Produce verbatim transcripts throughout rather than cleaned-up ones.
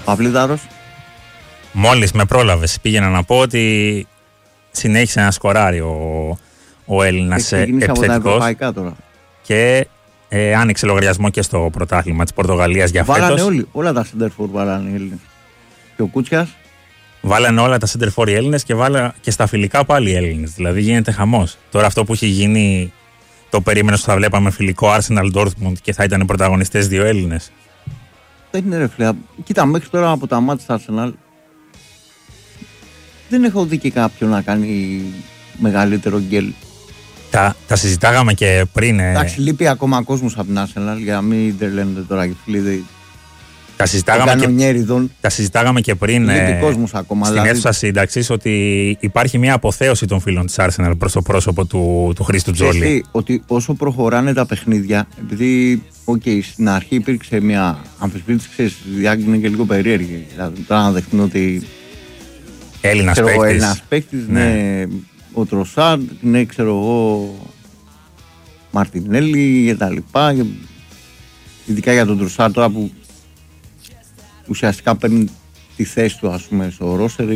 Παυλίδαρος. Μόλις με πρόλαβες, πήγαινα να πω ότι συνέχισε να σκοράρει ο, ο Έλληνας επιθετικός και ε, άνοιξε λογαριασμό και στο πρωτάθλημα της Πορτογαλίας για φέτος. Βάλανε όλοι, όλα τα center for βάλανε οι Έλληνες. Και ο Κούτσιας. Βάλανε όλα τα center for οι Έλληνες και, βάλα, και στα φιλικά πάλι οι Έλληνες. Δηλαδή γίνεται χαμός. Τώρα αυτό που έχει γίνει, το περίμενες ότι θα βλέπαμε φιλικό Arsenal Dortmund και θα ήταν οι πρωταγωνιστές δύο Έλληνες. Δεν είναι ρε φίλε. Κοίτα, μέχρι τώρα από τα μάτια της Arsenal δεν έχω δει και κάποιον να κάνει μεγαλύτερο γκέλ. Τα, τα συζητάγαμε και πριν. Εντάξει, λείπει ακόμα κόσμος από την Arsenal για να μην τρελαίνονται τώρα οι φίλοι. Τα συζητάγαμε, και, τα συζητάγαμε και πριν ε, ακόμα, στην δηλαδή... αίθουσα σύνταξης ότι υπάρχει μια αποθέωση των φίλων της Arsenal προς το πρόσωπο του, του Χρήστου Τζόλι. Ότι όσο προχωράνε τα παιχνίδια, επειδή okay, στην αρχή υπήρξε μια αμφισβήτηση, ξέρεις, διάγγινε και λίγο περίεργη. Δηλαδή τώρα να δεχτούν ότι Έλληνας παίκτης, παίκτης, Έλληνας παίκτης ναι. ναι, ο Τροσάρ, ναι, ξέρω εγώ, Μαρτινέλη και τα λοιπά. Ειδικά για τον Τροσάρ τώρα που ουσιαστικά παίρνει τη θέση του, ας πούμε, στο ρόστερ.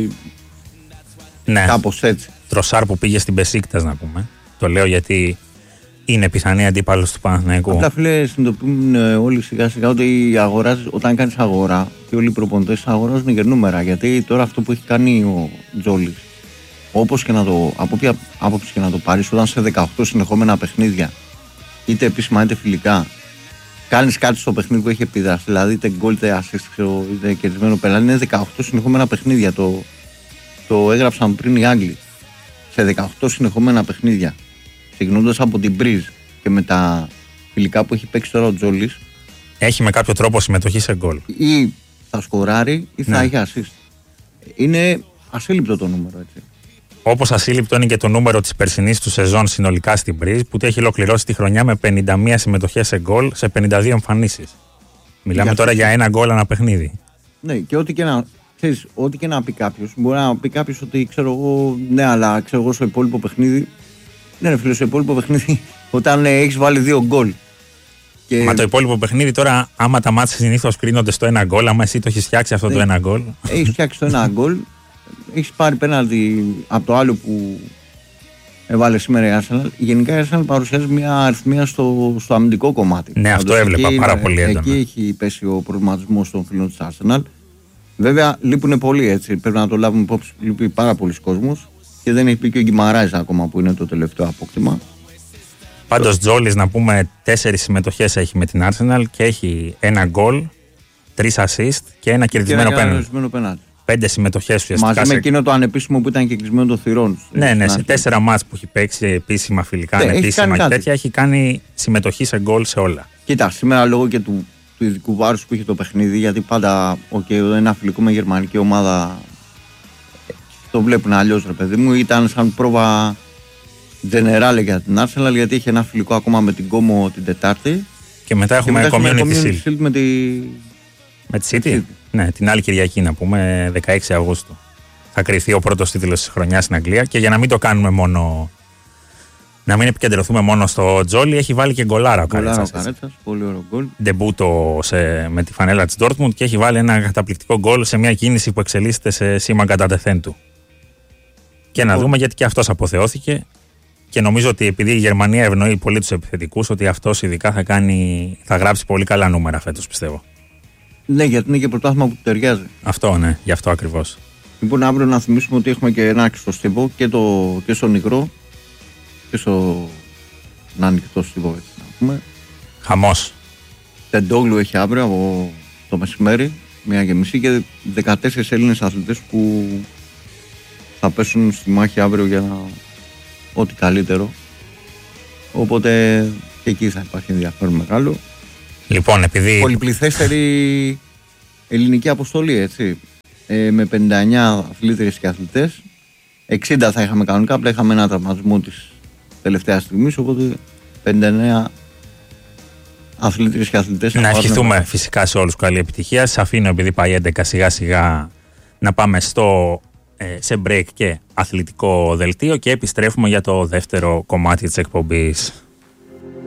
Ναι. Κάπως έτσι. Τροσάρ που πήγε στην Μπεσίκτας, να πούμε. Το λέω γιατί είναι πιθανή αντίπαλος του Παναθηναϊκού. Απλά φίλε, συνειδητοποιούν όλοι σιγά σιγά ότι αγοράζεις, όταν κάνεις αγορά και όλοι οι προπονητές αγοράζουν και νούμερα. Γιατί τώρα αυτό που έχει κάνει ο Τζόλις, όπως και να το, από ποια άποψη και να το πάρεις, όταν σε δεκαοκτώ συνεχόμενα παιχνίδια, είτε επίσημα είτε φιλικά, κάνεις κάτι στο παιχνίδι που έχει επιδράσει, δηλαδή είτε γκολ, είτε assist, είτε κερδισμένο πελάτη, είναι δεκαοκτώ συνεχόμενα παιχνίδια. Το, το έγραψαν πριν οι Άγγλοι. Σε δεκαοκτώ συνεχόμενα παιχνίδια, ξεκινώντας από την Μπριζ και με τα φιλικά που έχει παίξει τώρα ο Τζόλις, έχει με κάποιο τρόπο συμμετοχή σε γκολ. Ή θα σκοράρει ή θα ναι. έχει assist. Είναι ασύλληπτο το νούμερο, έτσι. Όπως ασύλληπτο είναι και το νούμερο της περσινής του σεζόν συνολικά στην Μπριζ, που έχει ολοκληρώσει τη χρονιά με πενήντα μία συμμετοχές σε γκολ σε πενήντα δύο εμφανίσεις. Μιλάμε για τώρα για ένα γκολ ανά παιχνίδι. Ναι, και ό,τι και να, ξέρεις, ό,τι και να πει κάποιος, μπορεί να πει κάποιος ότι ξέρω εγώ, ναι, αλλά ξέρω εγώ στο υπόλοιπο παιχνίδι. Ναι, ρε φίλε, στο υπόλοιπο παιχνίδι, όταν ε, έχεις βάλει δύο γκολ. Και... Μα το υπόλοιπο παιχνίδι τώρα, άμα τα μάτια συνήθως κρίνονται στο ένα γκολ, άμα εσύ το έχεις φτιάξει αυτό ναι. το ένα γκολ. Έχεις φτιάξει το ένα γκολ. Έχεις πάρει πέναλτι από το άλλο που έβαλε σήμερα η Arsenal. Γενικά η Arsenal παρουσιάζει μια αριθμία στο, στο αμυντικό κομμάτι. Ναι, αυτό έβλεπα εκεί, πάρα πολύ έντονα. Εκεί έχει πέσει ο προβληματισμός των φίλων της Arsenal. Βέβαια λείπουν πολλοί, έτσι. Πρέπει να το λάβουμε υπόψη. Λείπει πάρα πολλοί κόσμος και δεν έχει πει και ο Γκιμαράης ακόμα που είναι το τελευταίο απόκτημα. Πάντως Τζόλις, να πούμε, τέσσερις συμμετοχές έχει με την Arsenal και έχει ένα γκολ, τρεις assist και ένα κερδισμένο πέναλτι. Πέντε συμμετοχές ουσιαστικά. Μαζί σε... με εκείνο το ανεπίσημο που ήταν και κλεισμένο των θυρών. Ναι, ναι, σε τέσσερα μάτς που έχει παίξει επίσημα, φιλικά, ναι, ανεπίσημα και τέτοια, έχει κάνει συμμετοχή σε γκολ σε όλα. Κοίτα, σήμερα λόγω και του, του ειδικού βάρους που είχε το παιχνίδι, γιατί πάντα okay, ένα φιλικό με γερμανική ομάδα το βλέπουν αλλιώς, ρε παιδί μου, ήταν σαν πρόβα τζενεράλε για την Arsenal, γιατί είχε ένα φιλικό ακόμα με την Κόμο την Τετάρτη. Και μετά έχουμε Community Shield. Με τη, με τη City. Ναι, την άλλη Κυριακή να πούμε, δεκαέξι Αυγούστου. Θα κριθεί ο πρώτος τίτλος της χρονιάς στην Αγγλία και για να μην το κάνουμε μόνο. Να μην επικεντρωθούμε μόνο στο Τζόλι, έχει βάλει και γκολάρα ο Καρέτσας. Πολύ ωραίο γκολ. Ντεμπούτο με τη φανέλα της Dortmund και έχει βάλει ένα καταπληκτικό γκολ σε μια κίνηση που εξελίσσεται σε σήμα κατά τεθέν του. Και να δούμε γιατί και αυτός αποθεώθηκε. Και νομίζω ότι επειδή η Γερμανία ευνοεί πολύ τους επιθετικούς, ότι αυτός ειδικά θα, κάνει, θα γράψει πολύ καλά νούμερα φέτος, πιστεύω. Ναι, γιατί είναι και πρωτάθλημα που του ταιριάζει. Αυτό, ναι, γι' αυτό ακριβώς. Λοιπόν, αύριο να θυμίσουμε ότι έχουμε και ένα ανοιχτό στίβο και, το, και στο Νιγρό και στο. Ένα ανοιχτό στίβο, έτσι να πούμε. Χαμός. Τεντόγλου έχει αύριο από το μεσημέρι, μία και μισή, και δεκατέσσερις Έλληνες αθλητές που θα πέσουν στη μάχη αύριο για να. Ό,τι καλύτερο. Οπότε και εκεί θα υπάρχει ενδιαφέρον μεγάλο. Λοιπόν, επειδή. Πολυπληθέστερη ελληνική αποστολή, έτσι. Ε, με πενήντα εννέα αθλήτριες και αθλητές. εξήντα θα είχαμε κανονικά, απλά είχαμε ένα τραυματισμό της τελευταίας στιγμής. Οπότε πενήντα εννέα αθλήτριες και αθλητές. Να ευχηθούμε με... φυσικά σε όλους καλή επιτυχία. Σας αφήνω, επειδή πάει έντεκα, σιγά σιγά να πάμε στο. Σε break και αθλητικό δελτίο και επιστρέφουμε για το δεύτερο κομμάτι της εκπομπής.